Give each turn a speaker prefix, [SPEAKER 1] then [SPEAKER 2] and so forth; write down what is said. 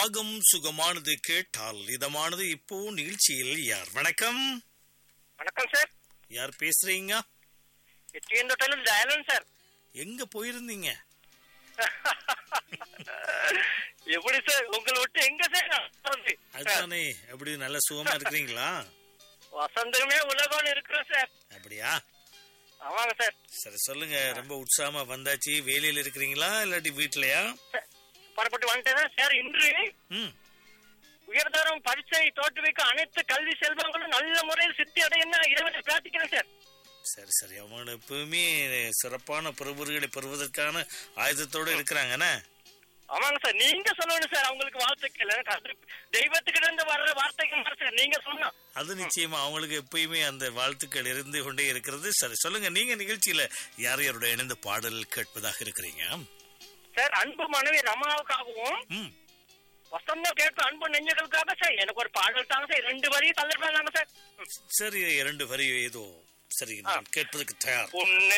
[SPEAKER 1] ராகம் சுகமானது கேட்டால் இதமானது. இப்போ நிகழ்ச்சியில் யார்? வணக்கம்.
[SPEAKER 2] வணக்கம் சார்.
[SPEAKER 1] யார் பேசுறீங்க?
[SPEAKER 2] சார்
[SPEAKER 1] எங்க போயிருந்தீங்க?
[SPEAKER 2] எப்படி சார் உங்களை விட்டு எங்க சார்?
[SPEAKER 1] அதுதானே. எப்படி நல்ல சுகமா இருக்கிறீங்களா?
[SPEAKER 2] வசந்தமே உலகம் இருக்கிறோம் சார்.
[SPEAKER 1] அப்படியா?
[SPEAKER 2] ஆமாங்க சார்.
[SPEAKER 1] சரி சொல்லுங்க. ரொம்ப உற்சாகமா வந்தாச்சு. வேலையில இருக்கிறீங்களா இல்லாட்டி வீட்லயா?
[SPEAKER 2] புறப்பட்டு வந்துட்டேன் சார். இன்று உயர்தரம் பரீட்சை தோற்றுவிக்க அனைத்து கல்வி செல்வங்களும் நல்ல முறையில் சித்தி அடையன்னு இறைவனை பிரார்த்திக்கிறேன் சார்.
[SPEAKER 1] சரி சரி. அவங்க எப்பவுமே சிறப்பான பெறுபவர்களை பெறுவதற்கான ஆயுதத்தோட இருக்கிறாங்கண்ணே.
[SPEAKER 2] ஆமாங்க சார். நீங்க சொல்லணும் சார். அவங்களுக்கு வாழ்த்துக்கள். தெய்வத்துக்கிட்ட இருந்து வர்ற வார்த்தைகள் சார் நீங்க சொன்னா
[SPEAKER 1] அது நிச்சயமா அவங்களுக்கு எப்பயுமே அந்த வாழ்த்துக்கள் இருந்து கொண்டே இருக்கிறது. சரி சொல்லுங்க. நீங்க நிகழ்ச்சியில யார் யாரோட இணைந்து பாடல் கேட்பதாக இருக்கிறீங்க
[SPEAKER 2] சார்? அன்பு மனைவி ரமாவுக்காகவும் வசந்தம் கேட்ப அன்பு நெஞ்சங்களுக்காக சார் எனக்கு ஒரு பாடல் தாங்க சார். 2 வரி தள்ளிருப்பாங்க சார்.
[SPEAKER 1] சரி 2 வரி ஏதோ சரி கேட்பதற்கு தயார்.